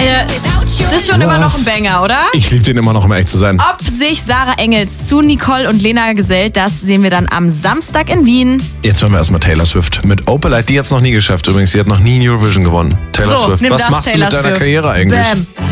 Das ist schon immer noch ein Banger, oder? Ich liebe den immer noch, um ehrlich zu sein. Ob sich Sarah Engels zu Nicole und Lena gesellt, das sehen wir dann am Samstag in Wien. Jetzt hören wir erstmal Taylor Swift mit Opalite. Die hat es noch nie geschafft übrigens. Sie hat noch nie Eurovision gewonnen. Taylor Swift, was machst du mit deiner Karriere eigentlich? Bam.